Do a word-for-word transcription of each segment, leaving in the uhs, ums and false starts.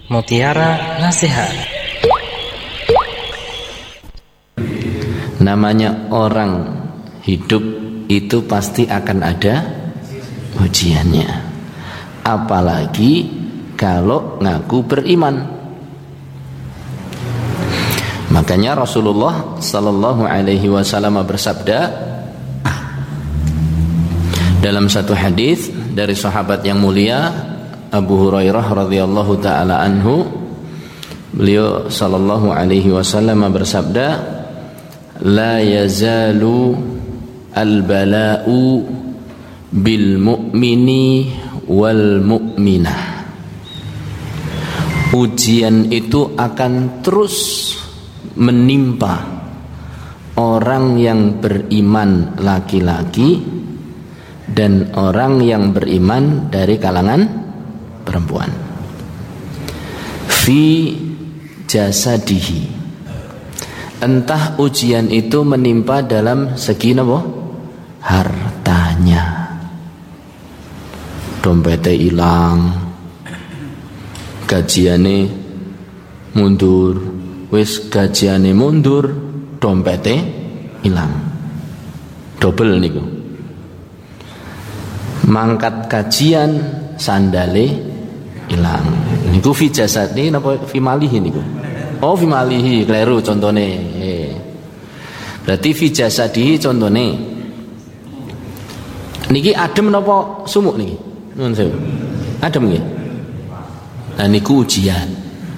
Mutiara Nasihat. Namanya orang hidup itu pasti akan ada ujiannya. Apalagi kalau ngaku beriman. Makanya Rasulullah sallallahu alaihi wasallam bersabda dalam satu hadis dari sahabat yang mulia Abu Hurairah radhiyallahu taala anhu, beliau sallallahu alaihi wasallam bersabda, la yazalu al-bala'u bil mu'mini wal mu'minah. Ujian itu akan terus menimpa orang yang beriman laki-laki dan orang yang beriman dari kalangan perempuan. Fi jasadihi, entah ujian itu menimpa dalam segi apa? Hartanya. Dompetnya hilang, gajiane mundur, wis gajiane mundur, dompetnya hilang. Double niku. Mangkat kajian, sandale hilang. Niku fi jasadi napa fi malihi niku? Oh fi malihi, kleru contone. Eh. Berarti fi jasadi contone. Niki adem napa sumuk niki? Nuwun sewu. Adem nggih. Nah niku ujian.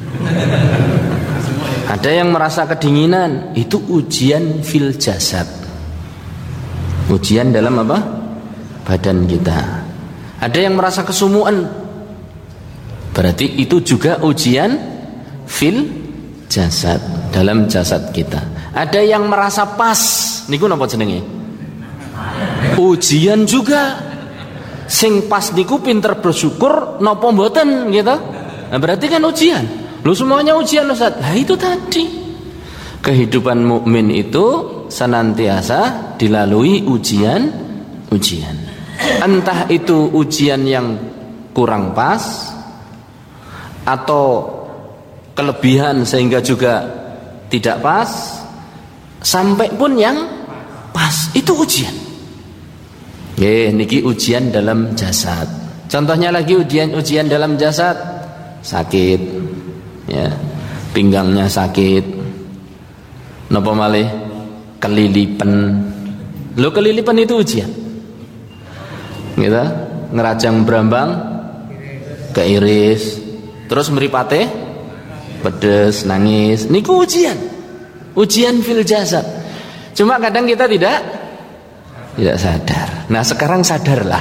Ada yang merasa kedinginan, itu ujian fil jasad. Ujian dalam apa? Badan kita. Ada yang merasa kesumuan, berarti itu juga ujian fil jasad, dalam jasad kita. Ada yang merasa pas, niku napa jenenge? Ujian juga. Sing pas niku pinter bersyukur napa mboten gitu. Nah, berarti kan ujian. Lu semuanya ujian Ustaz. Nah itu tadi. Kehidupan mukmin itu senantiasa dilalui ujian-ujian. Entah itu ujian yang kurang pas atau kelebihan sehingga juga tidak pas, sampai pun yang pas, itu ujian. Nggih, niki ujian dalam jasad. Contohnya lagi ujian-ujian dalam jasad, sakit, ya, pinggangnya sakit, napa malih kelilipan. Lo kelilipan itu ujian. Gitu, ngerajang berambang keiris, terus meripate pedes, nangis, niku ujian, ujian fil jasad. Cuma kadang kita tidak tidak sadar. Nah sekarang sadarlah.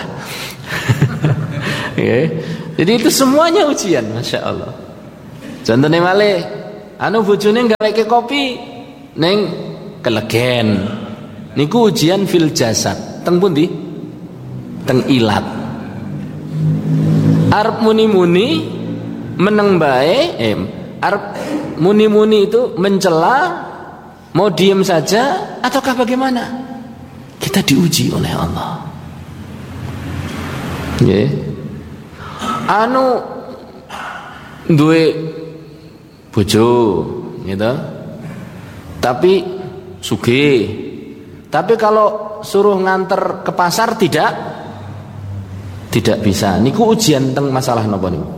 Okay. Jadi itu semuanya ujian, masya Allah. Contohnya malih, anu bojone nggaweke kopi, neng kelegen, niku ujian fil jasad. Teng pundi? Teng ilat. Arep muni-muni meneng bae, eh, arep muni-muni itu mencela, mau diem saja ataukah bagaimana? Kita diuji oleh Allah. Nggih. Anu duwe bojo, gitu. Tapi sugih. Tapi kalau suruh nganter ke pasar tidak tidak bisa. Niku ujian tentang masalah napa niku?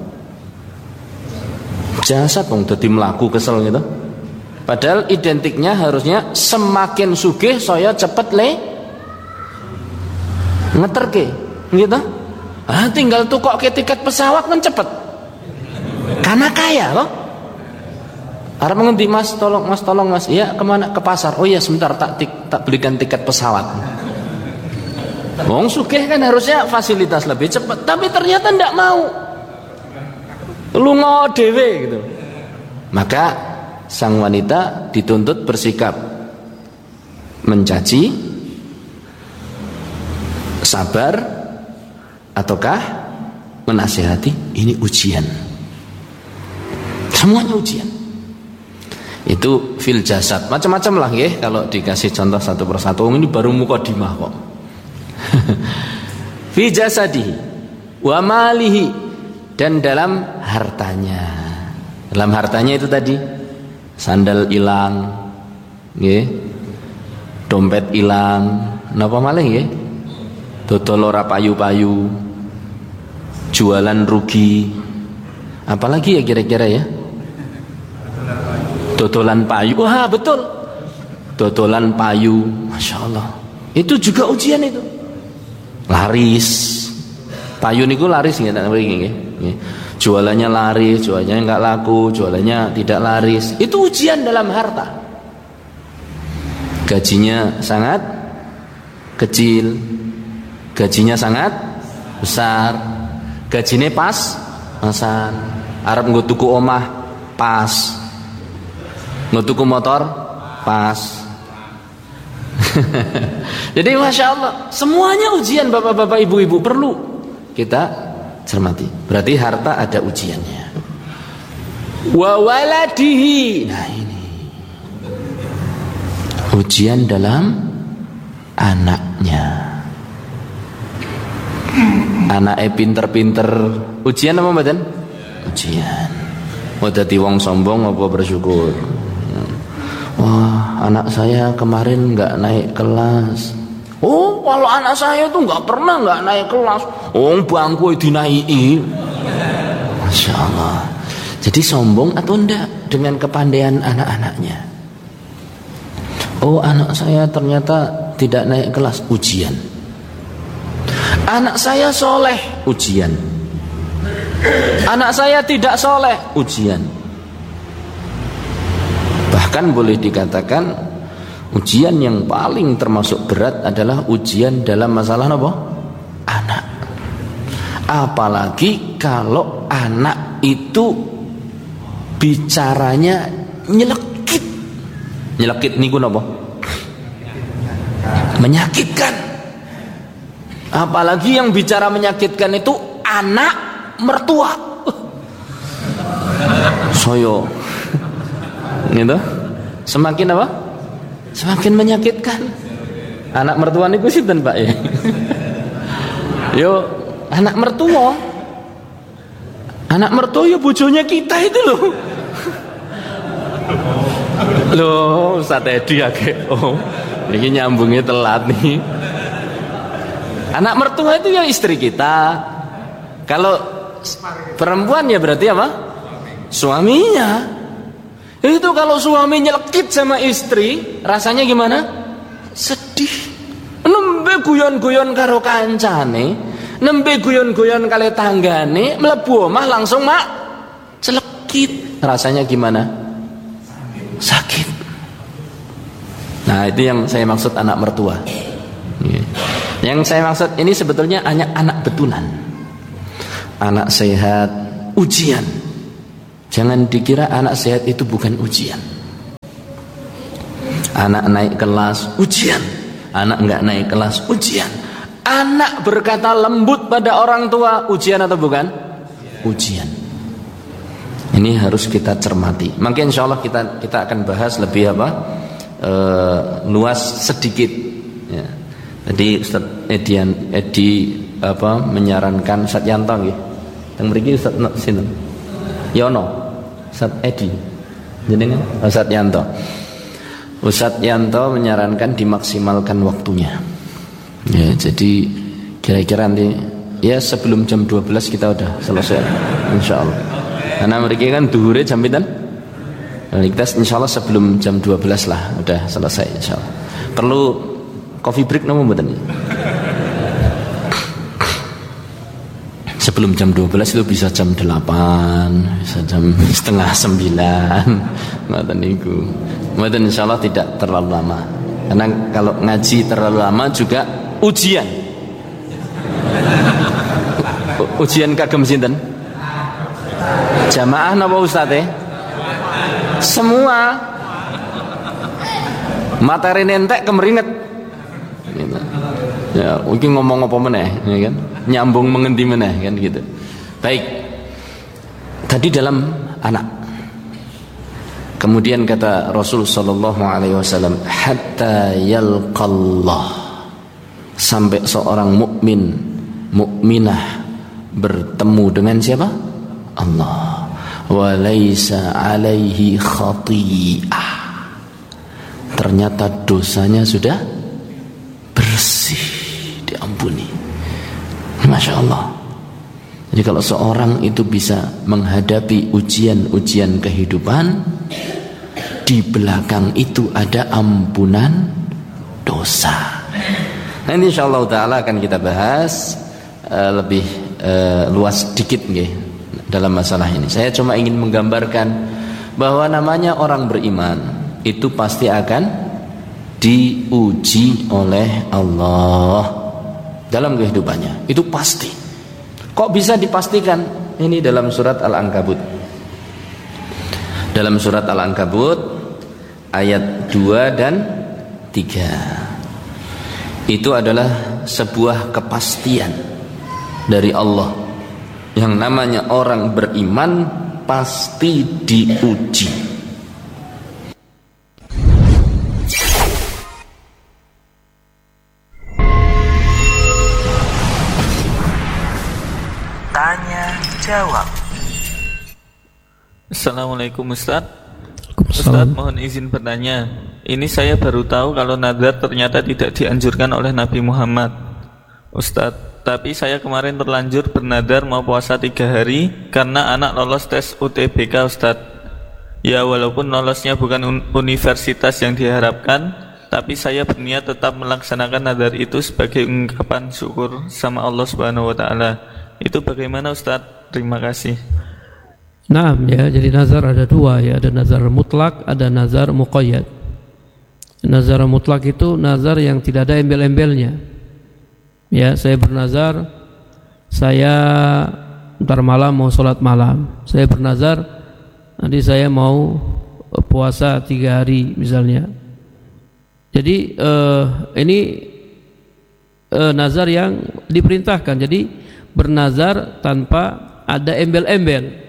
Jasad wong dadi mlaku kesel gitu. Padahal identiknya harusnya semakin sugih saya cepet le ngeterke, gitu. Ah tinggal tukokke tiket pesawat kan cepet. Karena kaya loh. Arep ngendi Mas, tolong Mas, tolong Mas. Iya, kemana? Ke pasar. Oh iya sebentar, tak tik, tak belikan tiket pesawat. Wong sugih kan harusnya fasilitas lebih cepat, tapi ternyata ndak mau. Lunga dhewe gitu. Maka sang wanita dituntut bersikap mencaci, sabar, ataukah menasihati. Ini ujian. Semuanya ujian. Itu fil jasad, macam-macam lah ya. Kalau dikasih contoh satu persatu, ini baru mukadimah kok. Fi jasadihi wa malihi, dan dalam hartanya. Dalam hartanya itu tadi, sandal hilang, nggih. Dompet hilang, napa malih nggih? Dodol ora payu-payu. Jualan rugi. Apalagi ya kira-kira ya? Dodolan payu. Wah, betul. Dodolan payu, Masya Allah. Itu juga ujian itu. Laris. Payu niku laris nggih tak mriki nggih. Jualannya laris, jualannya enggak laku, jualannya tidak laris. Itu ujian dalam harta. Gajinya sangat kecil, gajinya sangat besar, gajinya pas-pasan. Arep nggo tuku omah pas, nggo tuku motor pas. Jadi Masya Allah, semuanya ujian bapak-bapak, ibu-ibu, perlu kita cermati. Berarti harta ada ujiannya. Wa waladihi. Nah ini ujian dalam anaknya. Anaknya pinter-pinter, ujian apa mboten? Ujian. Mau dadi wong sombong apa bersyukur? Wah, anak saya kemarin nggak naik kelas. Oh, kalau anak saya tuh nggak pernah nggak naik kelas. Oh, bangku dinaiki. Masya Allah. Jadi sombong atau enggak dengan kepandaian anak-anaknya? Oh, anak saya ternyata tidak naik kelas, ujian. Anak saya soleh, ujian. Anak saya tidak soleh, ujian. Bahkan boleh dikatakan ujian yang paling termasuk berat adalah ujian dalam masalah apa? Anak. Apalagi kalau anak itu bicaranya nyelekit. Nyelekit niku napa? Menyakitkan. Apalagi yang bicara menyakitkan itu anak mertua. Soyo. Gitu. Semakin apa? Semakin menyakitkan. Anak mertua niku sinten, Pak ya? Yo, anak mertua. Anak mertua ya bojonya kita itu loh. Loh, Ustaz Edi akeh. Oh, ini nyambungnya telat nih. Anak mertua itu ya istri kita. Kalau perempuan ya berarti apa? Suaminya. Itu kalau suami nyelekit sama istri, rasanya gimana? Sedih. Nembe guyon-guyon karo kancane, nembe guyon-guyon kali tanggane, mlebu omah langsung mak celekit. Rasanya gimana? Sakit. Nah, itu yang saya maksud anak mertua. Yang saya maksud ini sebetulnya hanya anak betulan. Anak sehat, ujian. Jangan dikira anak sehat itu bukan ujian. Anak naik kelas, ujian. Anak enggak naik kelas, ujian. Anak berkata lembut pada orang tua, ujian atau bukan? Ujian. Ini harus kita cermati. Maka insya Allah kita kita akan bahas lebih apa? E, luas sedikit. Ya. Jadi Ustaz Edian Edi apa menyarankan Ustaz Yanto nggih. Yang mriki Ustaz sinten? Yono, Ustaz Edi, jenengan Ustaz Yanto. Ustaz Yanto menyarankan dimaksimalkan waktunya. Ya, jadi kira-kira nanti ya sebelum jam dua belas kita udah selesai, insya Allah. Karena mereka kan duhurnya jam pinten? Kita insya Allah sebelum jam dua belas lah udah selesai, insya Allah. Perlu coffee break nomor mboten? Sebelum jam dua belas itu bisa jam delapan, bisa jam setengah sembilan. Mboten niku. Mboten insyaallah tidak terlalu lama. Karena kalau ngaji terlalu lama juga ujian. Ujian kagem sinten? Jamaah napa ustaz e? Semua. Materi nentek kemeringet. Gitu. Ya, mungkin ngomong apa meneh, ya kan? Nyambung mengendi meneh kan gitu. Baik. Tadi dalam anak. Kemudian kata Rasul sallallahu alaihi wasallam, hatta yalqallah. Sampai seorang mukmin, mukminah bertemu dengan siapa? Allah. wa laisa alaihi khati'ah. Ternyata dosanya sudah bersih, diampuni. Masya Allah. Jadi kalau seorang itu bisa menghadapi ujian-ujian kehidupan, di belakang itu ada ampunan dosa. Nanti insyaallah ta'ala akan kita bahas uh, lebih uh, luas sedikit nggih dalam masalah ini. Saya cuma ingin menggambarkan bahwa namanya orang beriman itu pasti akan diuji oleh Allah dalam kehidupannya. Itu pasti. Kok bisa dipastikan? Ini dalam surat Al-Ankabut. Dalam surat Al-Ankabut ayat dua dan tiga. Itu adalah sebuah kepastian dari Allah. Yang namanya orang beriman pasti diuji. Tanya jawab. Assalamualaikum Ustaz. Ustaz, mohon izin bertanya. Ini saya baru tahu kalau nazar ternyata tidak dianjurkan oleh Nabi Muhammad, Ustaz. Tapi saya kemarin terlanjur bernazar mau puasa tiga hari karena anak lolos tes U T B K, Ustaz. Ya walaupun lolosnya bukan un- universitas yang diharapkan, tapi saya berniat tetap melaksanakan nazar itu sebagai ungkapan syukur sama Allah Subhanahu wa taala. Itu bagaimana, Ustaz? Terima kasih. Nah, ya, jadi nazar ada dua ya, ada nazar mutlak, ada nazar muqayyad. Nazar mutlak itu nazar yang tidak ada embel-embelnya. Ya, saya bernazar saya ntar malam mau sholat malam. Saya bernazar nanti saya mau puasa tiga hari misalnya. Jadi eh, ini eh, nazar yang diperintahkan. Jadi bernazar tanpa ada embel-embel.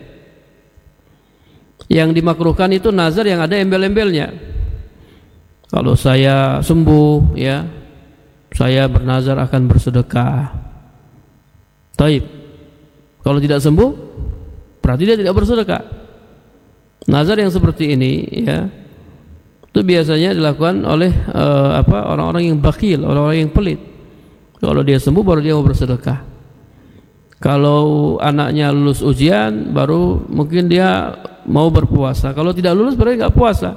Yang dimakruhkan itu nazar yang ada embel-embelnya. Kalau saya sembuh, ya, saya bernazar akan bersedekah. Taib. Kalau tidak sembuh, berarti dia tidak bersedekah. Nazar yang seperti ini, ya, itu biasanya dilakukan oleh uh, apa orang-orang yang bakhil, orang-orang yang pelit. Kalau dia sembuh, baru dia mau bersedekah. Kalau anaknya lulus ujian, baru mungkin dia mau berpuasa. Kalau tidak lulus, berarti nggak puasa.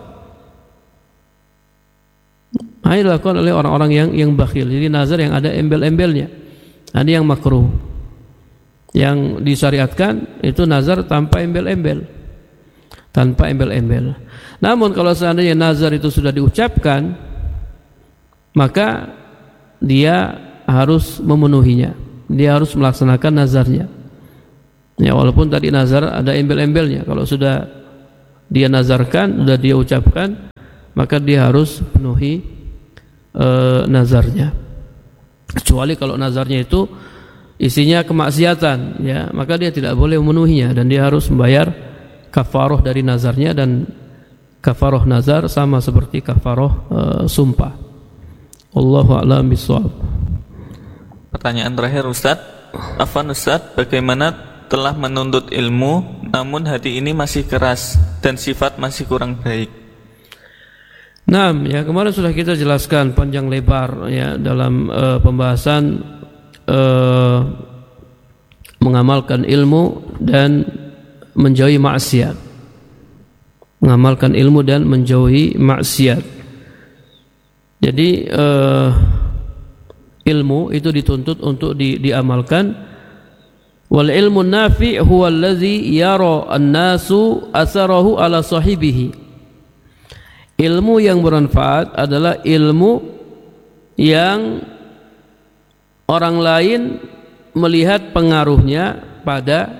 Nah, ini dilakukan oleh orang-orang yang yang bakhil. Jadi nazar yang ada embel-embelnya. Ada yang makruh. Yang disyariatkan itu nazar tanpa embel-embel. Tanpa embel-embel. Namun kalau seandainya nazar itu sudah diucapkan, maka dia harus memenuhinya. Dia harus melaksanakan nazarnya. Ya, walaupun tadi nazar ada embel-embelnya. Kalau sudah dia nazarkan, sudah dia ucapkan, maka dia harus penuhi e, nazarnya. Kecuali kalau nazarnya itu isinya kemaksiatan, ya, maka dia tidak boleh memenuhinya dan dia harus membayar kafaroh dari nazarnya, dan kafaroh nazar sama seperti kafaroh e, sumpah. Wallahu a'lam bishawab. Pertanyaan terakhir, Ustaz. Afwan Ustaz, bagaimana telah menuntut ilmu namun hati ini masih keras dan sifat masih kurang baik? Nah, ya, kemarin sudah kita jelaskan panjang lebar ya dalam uh, pembahasan uh, mengamalkan ilmu dan menjauhi maksiat. Mengamalkan ilmu dan menjauhi maksiat. Jadi uh, ilmu itu dituntut untuk di, diamalkan. Wal ilmu nafi' huwa allazi yara an-nasu atharahu ala sahibihi. Ilmu yang bermanfaat adalah ilmu yang orang lain melihat pengaruhnya pada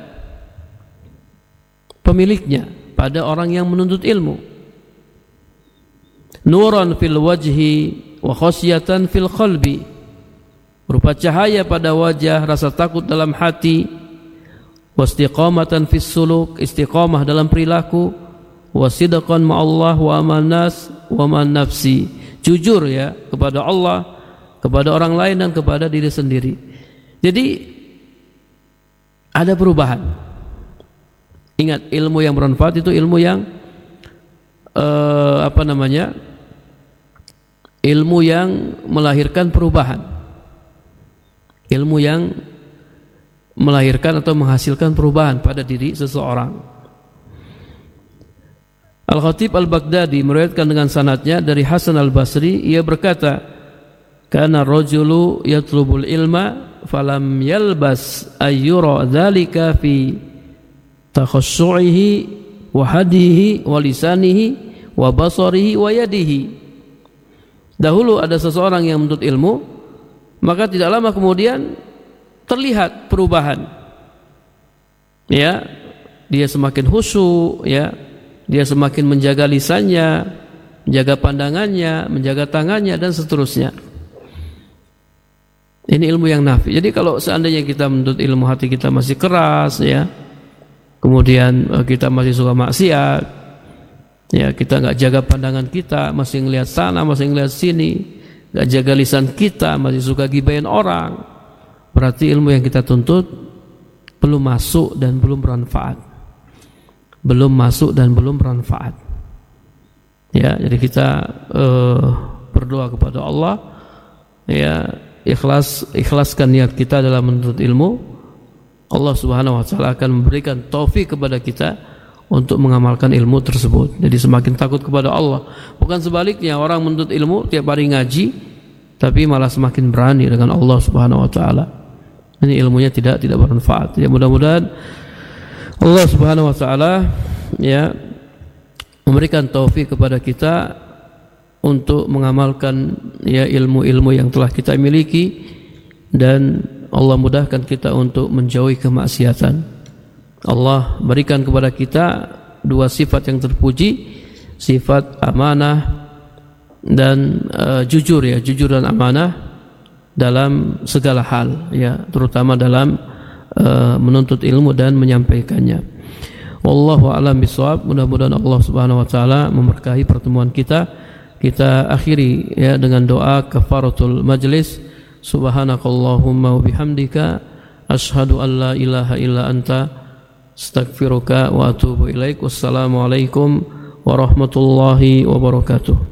pemiliknya, pada orang yang menuntut ilmu. Nuran fil wajhi wa khasyatan fil qalbi. Berupa cahaya pada wajah, rasa takut dalam hati, wastiqamatan fis suluk, istiqamah dalam perilaku, wasidqan ma'allah wa amanas wa man nafsi, jujur ya kepada Allah, kepada orang lain dan kepada diri sendiri. Jadi ada perubahan. Ingat, ilmu yang bermanfaat itu ilmu yang uh, apa namanya? Ilmu yang melahirkan perubahan. Ilmu yang melahirkan atau menghasilkan perubahan pada diri seseorang. Al-Khatib Al-Baghdadi meriwayatkan dengan sanadnya dari Hasan Al-Basri, ia berkata, kana rajulu yatlubul ilma falam yalbas ayyura dzalika fi takhassu'ihi wa hadihi wa lisanihi wa basarihi wa yadihi. Dahulu ada seseorang yang menuntut ilmu, maka tidak lama kemudian terlihat perubahan. Ya, dia semakin khusyuk, ya. Dia semakin menjaga lisannya, menjaga pandangannya, menjaga tangannya dan seterusnya. Ini ilmu yang nafi. Jadi kalau seandainya kita menuntut ilmu, hati kita masih keras, ya, kemudian kita masih suka maksiat, ya, kita nggak jaga pandangan kita, masih ngelihat sana, masih ngelihat sini, nggak jaga lisan kita, masih suka gibahin orang, berarti ilmu yang kita tuntut belum masuk dan belum bermanfaat. Belum masuk dan belum bermanfaat. Ya, jadi kita uh, berdoa kepada Allah, ya, ikhlas ikhlaskan niat kita dalam menuntut ilmu. Allah Subhanahu wa taala akan memberikan taufik kepada kita untuk mengamalkan ilmu tersebut. Jadi semakin takut kepada Allah. Bukan sebaliknya, orang menuntut ilmu tiap hari ngaji tapi malah semakin berani dengan Allah Subhanahu wa taala. Ini ilmunya tidak tidak bermanfaat. Ya, mudah-mudahan Allah Subhanahu wa taala, ya, memberikan taufik kepada kita untuk mengamalkan, ya, ilmu-ilmu yang telah kita miliki, dan Allah mudahkan kita untuk menjauhi kemaksiatan. Allah berikan kepada kita dua sifat yang terpuji, sifat amanah dan uh, jujur, ya, jujur dan amanah dalam segala hal, ya, terutama dalam Uh, menuntut ilmu dan menyampaikannya. Wallahu a'lam bishawab. Mudah-mudahan Allah Subhanahu wa taala memberkahi pertemuan kita. Kita akhiri, ya, dengan doa kafaratul majlis. Subhanakallahumma wa bihamdika asyhadu an la ilaha illa anta astaghfiruka wa atubu ilaik. Wassalamualaikum warahmatullahi wabarakatuh.